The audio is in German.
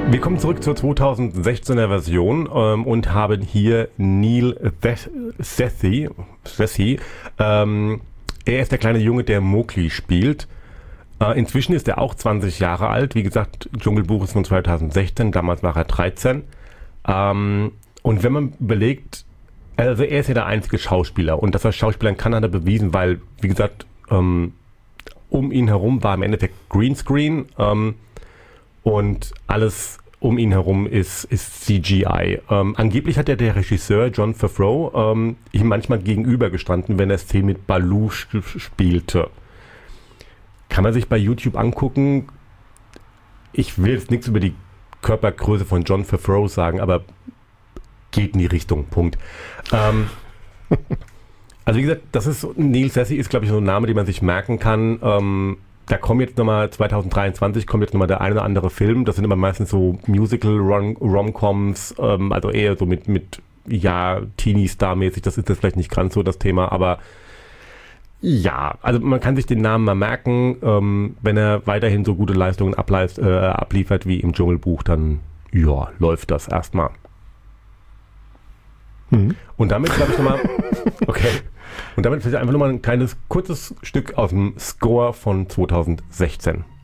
Wir kommen zurück zur 2016er Version und haben hier Neil Sethi. Er ist der kleine Junge, der Mowgli spielt. Inzwischen ist er auch 20 Jahre alt. Wie gesagt, Dschungelbuch ist von 2016, damals war er 13. Und wenn man überlegt, also er ist ja der einzige Schauspieler. Und dass er Schauspielern kann, hat er bewiesen, weil, wie gesagt, um ihn herum war im Endeffekt Greenscreen. Und alles um ihn herum ist CGI. Angeblich hat ja der Regisseur Jon Favreau ihm manchmal gegenübergestanden, wenn er Szenen mit Baloo spielte. Kann man sich bei YouTube angucken. Ich will jetzt nichts über die Körpergröße von Jon Favreau sagen, aber geht in die Richtung. Punkt. Also wie gesagt, das ist Neil Sethi ist, glaube ich, so ein Name, den man sich merken kann. Da kommt jetzt nochmal 2023 kommt jetzt nochmal der eine oder andere Film. Das sind immer meistens so Musical-Rom-Coms, also eher so mit Teenie-Star-mäßig. Das ist jetzt vielleicht nicht ganz so das Thema, aber ja, also man kann sich den Namen mal merken. Wenn er weiterhin so gute Leistungen abliefert wie im Dschungelbuch, dann ja, läuft das erstmal. Und damit glaube ich nochmal, okay. Und damit vielleicht einfach nochmal ein kleines, kurzes Stück aus dem Score von 2016.